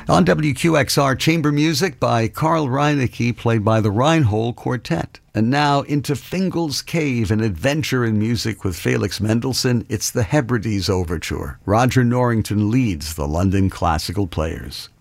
On WQXR, chamber music by Carl Reinecke, played by the Reinhold Quartet. And now into Fingal's Cave, an adventure in music with Felix Mendelssohn. It's the Hebrides Overture. Roger Norrington leads the London Classical Players.